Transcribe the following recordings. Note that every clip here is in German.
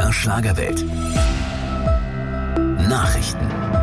MDR Schlagerwelt. Nachrichten.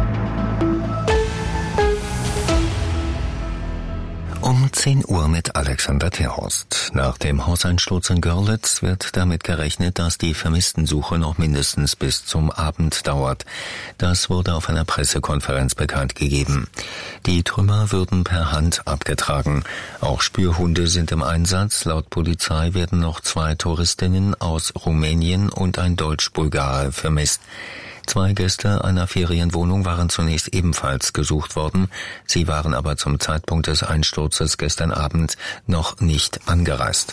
Um 10 Uhr mit Alexander Terhorst. Nach dem Hauseinsturz in Görlitz wird damit gerechnet, dass die Vermisstensuche noch mindestens bis zum Abend dauert. Das wurde auf einer Pressekonferenz bekannt gegeben. Die Trümmer würden per Hand abgetragen. Auch Spürhunde sind im Einsatz. Laut Polizei werden noch 2 Touristinnen aus Rumänien und ein Deutsch-Bulgare vermisst. 2 Gäste einer Ferienwohnung waren zunächst ebenfalls gesucht worden. Sie waren aber zum Zeitpunkt des Einsturzes gestern Abend noch nicht angereist.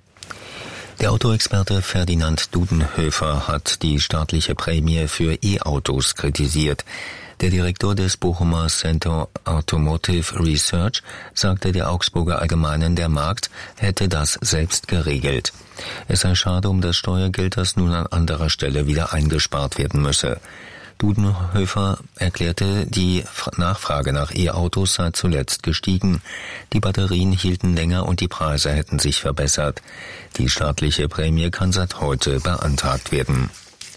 Der Autoexperte Ferdinand Dudenhöfer hat die staatliche Prämie für E-Autos kritisiert. Der Direktor des Bochumer Center Automotive Research sagte der Augsburger Allgemeinen, der Markt hätte das selbst geregelt. Es sei schade um das Steuergeld, das nun an anderer Stelle wieder eingespart werden müsse. Dudenhöfer erklärte, die Nachfrage nach E-Autos sei zuletzt gestiegen. Die Batterien hielten länger und die Preise hätten sich verbessert. Die staatliche Prämie kann seit heute beantragt werden.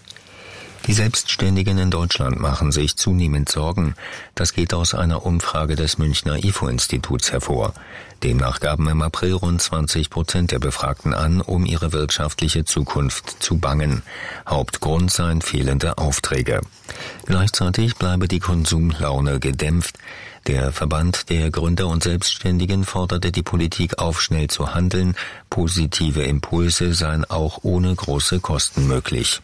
Die Selbstständigen in Deutschland machen sich zunehmend Sorgen. Das geht aus einer Umfrage des Münchner IFO-Instituts hervor. Demnach gaben im April rund 20% der Befragten an, um ihre wirtschaftliche Zukunft zu bangen. Hauptgrund seien fehlende Aufträge. Gleichzeitig bleibe die Konsumlaune gedämpft. Der Verband der Gründer und Selbstständigen forderte die Politik auf, schnell zu handeln. Positive Impulse seien auch ohne große Kosten möglich.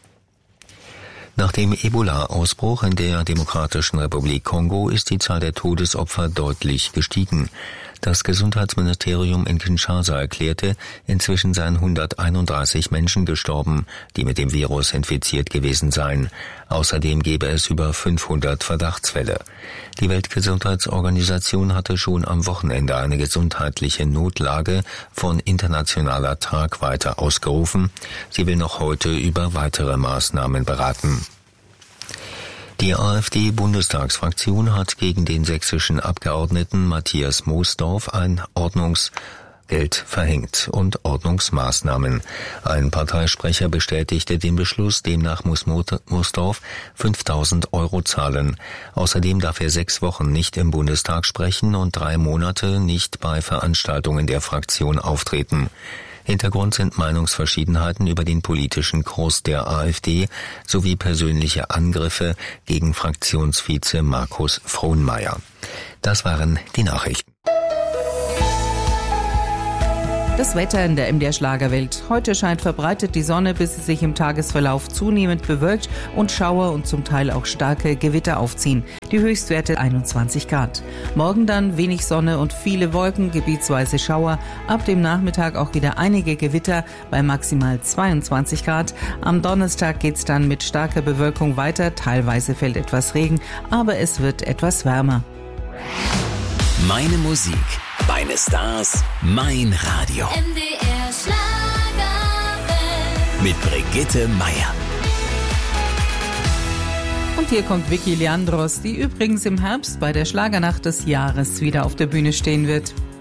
Nach dem Ebola-Ausbruch in der Demokratischen Republik Kongo ist die Zahl der Todesopfer deutlich gestiegen. Das Gesundheitsministerium in Kinshasa erklärte, inzwischen seien 131 Menschen gestorben, die mit dem Virus infiziert gewesen seien. Außerdem gebe es über 500 Verdachtsfälle. Die Weltgesundheitsorganisation hatte schon am Wochenende eine gesundheitliche Notlage von internationaler Tragweite ausgerufen. Sie will noch heute über weitere Maßnahmen beraten. Die AfD-Bundestagsfraktion hat gegen den sächsischen Abgeordneten Matthias Moosdorf ein Ordnungsgeld verhängt und Ordnungsmaßnahmen. Ein Parteisprecher bestätigte den Beschluss, demnach muss Moosdorf 5.000 € zahlen. Außerdem darf er 6 Wochen nicht im Bundestag sprechen und 3 Monate nicht bei Veranstaltungen der Fraktion auftreten. Hintergrund sind Meinungsverschiedenheiten über den politischen Kurs der AfD sowie persönliche Angriffe gegen Fraktionsvize Markus Frohnmeier. Das waren die Nachrichten. Das Wetter in der MDR Schlagerwelt. Heute scheint verbreitet die Sonne, bis es sich im Tagesverlauf zunehmend bewölkt und Schauer und zum Teil auch starke Gewitter aufziehen. Die Höchstwerte 21 Grad. Morgen dann wenig Sonne und viele Wolken, gebietsweise Schauer. Ab dem Nachmittag auch wieder einige Gewitter bei maximal 22 Grad. Am Donnerstag geht's dann mit starker Bewölkung weiter. Teilweise fällt etwas Regen, aber es wird etwas wärmer. Meine Musik, meine Stars, mein Radio. MDR Schlagerwelt. Mit Brigitte Meier. Und hier kommt Vicky Leandros, die übrigens im Herbst bei der Schlagernacht des Jahres wieder auf der Bühne stehen wird.